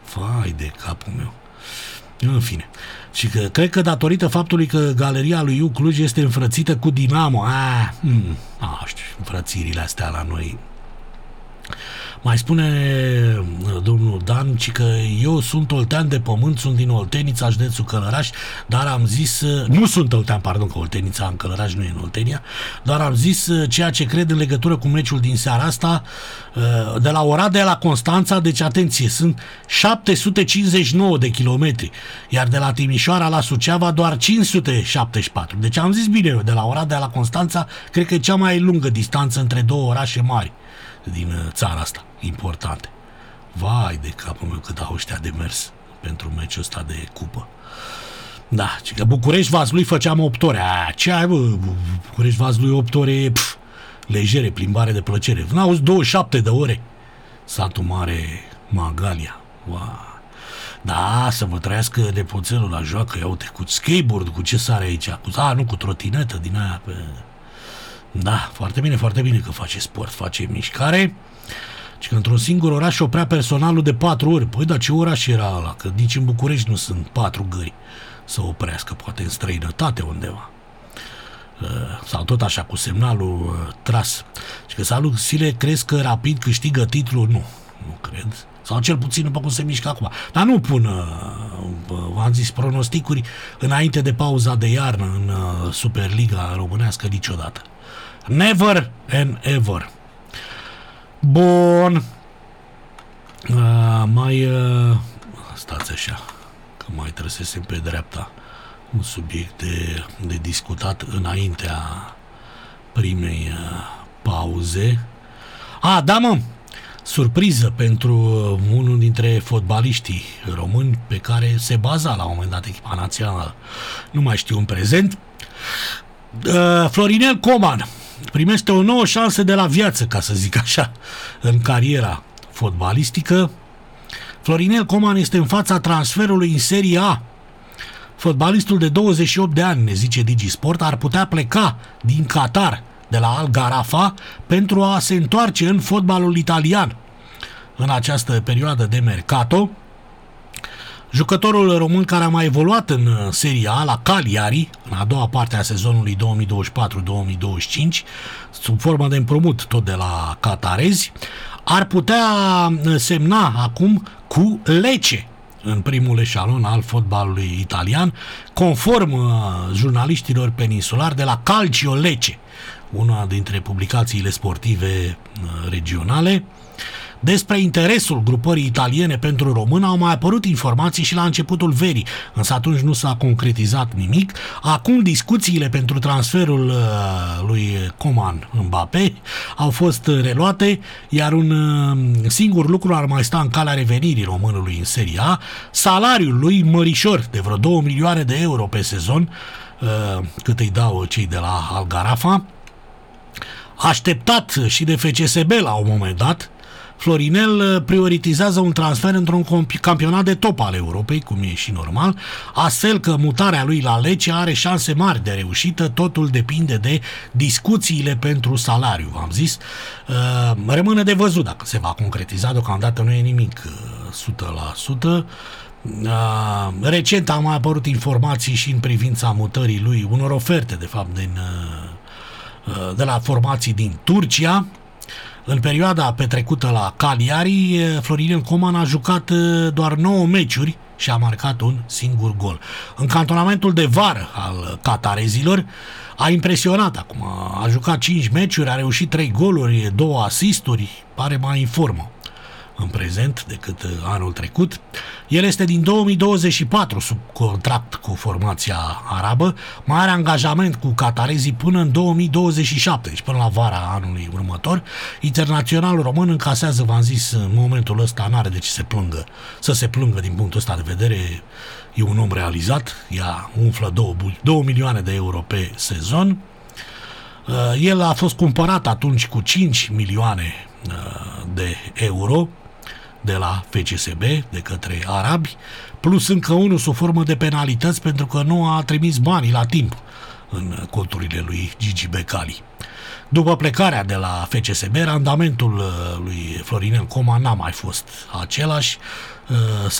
Vai de capul meu. În fine. Și că cred că datorită faptului că galeria lui Iu Cluj este înfrățită cu Dinamo. Știu, înfrățirile astea la noi. Mai spune domnul Dan că eu sunt oltean de pământ, sunt din Oltenița, județul Călăraș, dar am zis, nu sunt oltean, pardon, că Oltenița în Călăraș nu e în Oltenia, dar am zis ceea ce cred în legătură cu meciul din seara asta de la Oradea la Constanța, deci atenție, sunt 759 de kilometri, iar de la Timișoara la Suceava doar 574. Deci am zis bine eu, de la Oradea la Constanța, cred că e cea mai lungă distanță între două orașe mari din țara asta, importante. Vai de capul meu cât au ăștia de mers pentru meciul ăsta de cupă. Da, și că București-Vaslui făceam 8 ore. Ce ai, bă? București-Vaslui 8 ore, legere, plimbare de plăcere. N-auzi 27 de ore. Satul Mare, Magalia. Wow. Da, să vă trăiască nepoțelul la joacă. Ia uite, cu skateboard, cu ce sare aici? Cu trotinetă din aia pe... Da, foarte bine că face sport, face mișcare. Și că într-un singur oraș oprea personalul de 4 ori. Păi, dar ce oraș era ăla? Că nici în București nu sunt 4 gări să oprească, poate în străinătate undeva. Sau tot așa, cu semnalul tras. Și că Salut Sile crezi că Rapid câștigă titlul? Nu cred. Sau cel puțin după cum se mișcă acum. Dar nu pun, v-am zis, pronosticuri înainte de pauza de iarnă în Superliga românească niciodată. Never and ever. Bun. Stați așa, că mai trăsesem pe dreapta un subiect de discutat înaintea primei pauze. Da, mă! Surpriză pentru unul dintre fotbaliștii români pe care se baza la un moment dat echipa națională. Nu mai știu în prezent. Florinel Coman primește o nouă șansă de la viață, ca să zic așa, în cariera fotbalistică. Florinel Coman este în fața transferului în Serie A. Fotbalistul de 28 de ani, ne zice DigiSport, ar putea pleca din Qatar, de la Al Gharafa, pentru a se întoarce în fotbalul italian. În această perioadă de mercato, jucătorul român care a mai evoluat în Serie A la Cagliari, în a doua parte a sezonului 2024-2025, sub formă de împrumut tot de la qatarezi, ar putea semna acum cu Lecce în primul eșalon al fotbalului italian, conform jurnaliștilor peninsulari de la Calcio Lecce, una dintre publicațiile sportive regionale. Despre interesul grupării italiene pentru român au mai apărut informații și la începutul verii, însă atunci nu s-a concretizat nimic. Acum discuțiile pentru transferul lui Coman Mbappé au fost reluate, iar un singur lucru ar mai sta în calea revenirii românului în Serie A: salariul lui mărișor de vreo 2 milioane de euro pe sezon, cât îi dau cei de la Al Gharafa, așteptat și de FCSB la un moment dat. Florinel prioritizează un transfer într-un campionat de top al Europei, cum e și normal, astfel că mutarea lui la Lecce are șanse mari de reușită. Totul depinde de discuțiile pentru salariu, v-am zis. Rămâne de văzut dacă se va concretiza, deocamdată nu e nimic 100%. Recent au mai apărut informații și în privința mutării lui, unor oferte, de fapt, de la formații din Turcia. În perioada petrecută la Cagliari, Florinel Coman a jucat doar 9 meciuri și a marcat un singur gol. În cantonamentul de vară al qatarezilor a impresionat acum. A jucat 5 meciuri, a reușit 3 goluri, 2 asisturi, pare mai în formă în prezent decât anul trecut. El este din 2024 sub contract cu formația arabă, mai are angajament cu qatarezii până în 2027, deci până la vara anului următor. Internaționalul român încasează, v-am zis, în momentul ăsta n-are de ce să se plângă din punctul ăsta de vedere. E un om realizat, ea umflă 2 milioane de euro pe sezon. El a fost cumpărat atunci cu 5 milioane de euro de la FCSB, de către arabi, plus încă unul sub formă de penalități pentru că nu a trimis banii la timp în conturile lui Gigi Becali. După plecarea de la FCSB, randamentul lui Florinel Coman n-a mai fost același.